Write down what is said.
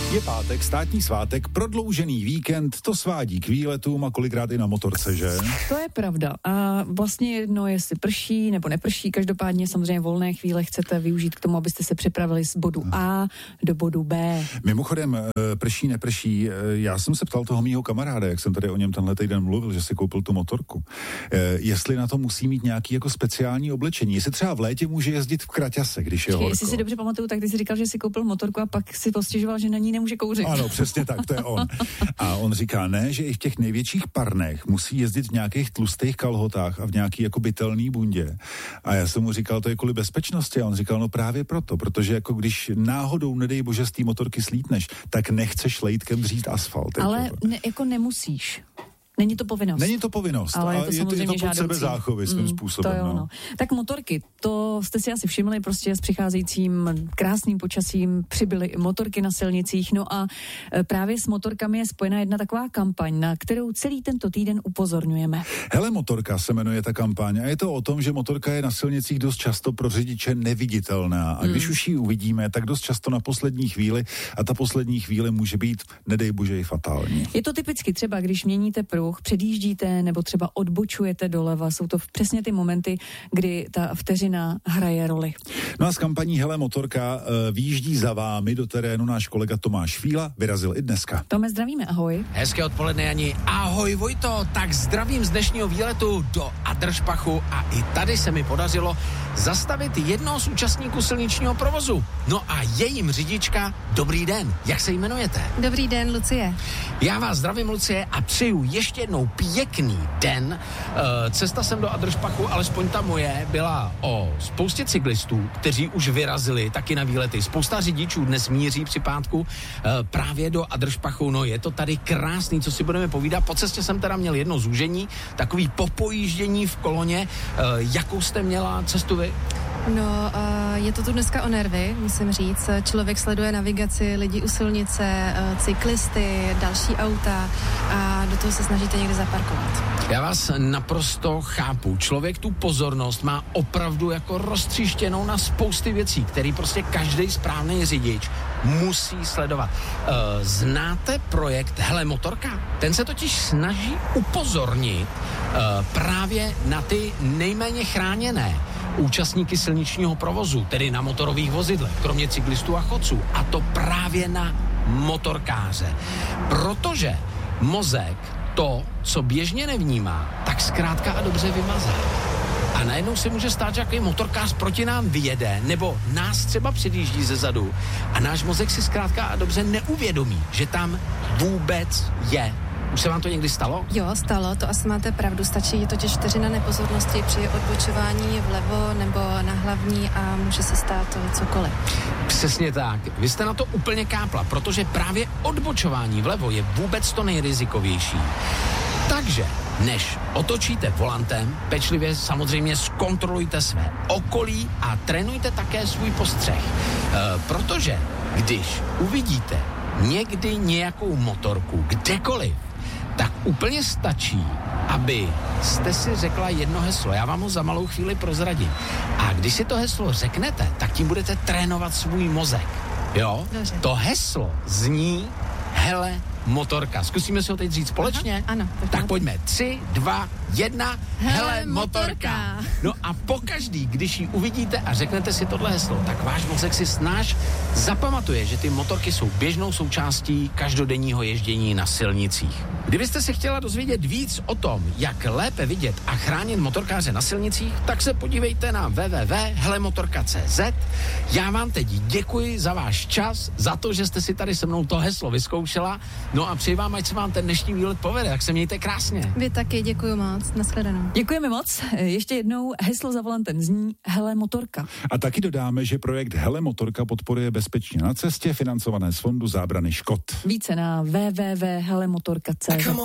Je pátek, státní svátek, prodloužený víkend, to svádí k výletům a kolikrát i na motorce, že? To je pravda. A vlastně jedno, jestli prší nebo neprší, každopádně samozřejmě volné chvíle chcete využít k tomu, abyste se připravili z bodu A do bodu B. Mimochodem, prší, neprší, já jsem se ptal toho mýho kamaráda, jak jsem tady o něm tenhle týden mluvil, že si koupil tu motorku. Jestli na to musí mít nějaký jako speciální oblečení, jestli třeba v létě může jezdit v kraťase, když je horko. Jestli si dobře pamatuju, tak ty jsi říkal, že si koupil motorku a pak si postěžoval, že na ní nemůže kouřit. Ano, přesně tak, to je on. A on říká, ne, že i v těch největších parnech musí jezdit v nějakých tlustých kalhotách a v nějaký jako bytelný bundě. A já jsem mu říkal, to je kvůli bezpečnosti. A on říkal, no právě proto, protože jako když náhodou, nedej bože, z té motorky slítneš, tak nechceš lejtkem dřít asfalt. Ale jako nemusíš. Není to povinnost. Není to povinnost, ale je to pod sebe záchovy svým způsobem. To jo, no. Tak motorky, to jste si asi všimli, prostě s přicházejícím krásným počasím přibyly i motorky na silnicích, no a právě s motorkami je spojena jedna taková kampaň, na kterou celý tento týden upozorňujeme. Hele motorka se jmenuje ta kampaň a je to o tom, že motorka je na silnicích dost často pro řidiče neviditelná a když už ji uvidíme, tak dost často na poslední chvíli a ta poslední chvíle může být, nedej bože, i fatální. Je to typicky třeba, když měníte pruh, předjíždíte nebo třeba odbočujete doleva. Jsou to přesně ty momenty, kdy ta vteřina hraje roli. No a s kampaní Hele motorka výjíždí za vámi do terénu náš kolega Tomáš Fíla, vyrazil i dneska. Tome, zdravíme, ahoj. Hezké odpoledne, Jani. Ahoj, Vojto. Tak zdravím z dnešního výletu do Adršpachu a i tady se mi podařilo zastavit jednoho z účastníků silničního provozu. No a jejím řidička, dobrý den. Jak se jmenujete? Dobrý den, Lucie. Já vás zdravím, Lucie, a přeju ještě jednou pěkný den. Cesta sem do Adršpachu, alespoň ta moje, byla o spoustě cyklistů, kteří už vyrazili taky na výlety. Spousta řidičů dnes míří při pátku právě do Adršpachu. No je to tady krásný, co si budeme povídat. Po cestě jsem teda měl jedno zúžení, takový popojíždění v koloně. Jakou jste měla cestu vy? No, je to tu dneska o nervy, musím říct. Člověk sleduje navigaci, lidi u silnice, cyklisty, další auta a do toho se snažíte někde zaparkovat. Já vás naprosto chápu. Člověk tu pozornost má opravdu jako roztříštěnou na spousty věcí, který prostě každý správný řidič musí sledovat. Znáte projekt Hele motorka? Ten se totiž snaží upozornit právě na ty nejméně chráněné účastníky silničního provozu, tedy na motorových vozidlech, kromě cyklistů a chodců. A to právě na motorkáře. Protože mozek to, co běžně nevnímá, tak zkrátka a dobře vymazá. A najednou se může stát, že jaký motorkář proti nám vyjede, nebo nás třeba předjíždí ze zadu a náš mozek si zkrátka a dobře neuvědomí, že tam vůbec je. Už se vám to někdy stalo? Jo, stalo, to asi máte pravdu. Stačí totiž vteřina nepozornosti při odbočování vlevo nebo na hlavní a může se stát cokoliv. Přesně tak. Vy jste na to úplně kápla, protože právě odbočování vlevo je vůbec to nejrizikovější. Takže, než otočíte volantem, pečlivě samozřejmě zkontrolujte své okolí a trénujte také svůj postřeh. Protože když uvidíte někdy nějakou motorku, kdekoliv, tak úplně stačí, aby jste si řekla jedno heslo. Já vám ho za malou chvíli prozradím. A když si to heslo řeknete, tak tím budete trénovat svůj mozek. Jo? Dobře. To heslo zní Hele motorka. Zkusíme si ho teď říct společně? Aha, ano. Tak pojďme. 3, 2, 1. Hele motorka. No a pokaždý, když ji uvidíte a řeknete si tohle heslo, tak váš mozek si snáš zapamatuje, že ty motorky jsou běžnou součástí každodenního ježdění na silnicích. Kdybyste se chtěla dozvědět víc o tom, jak lépe vidět a chránit motorkáře na silnicích, tak se podívejte na www.helemotorka.cz. Já vám teď děkuji za váš čas, za to, že jste si tady se mnou to heslo vyzkoušela. No a přeji vám, ať se vám ten dnešní výlet povede, tak se mějte krásně. Vy taky, děkuji moc, nashledanou. Děkujeme moc. Ještě jednou heslo za volantem zní Hele motorka. A taky dodáme, že projekt Hele motorka podporuje bezpečně na cestě, financované z Fondu zábrany škod. Více na www.helemotorka.cz.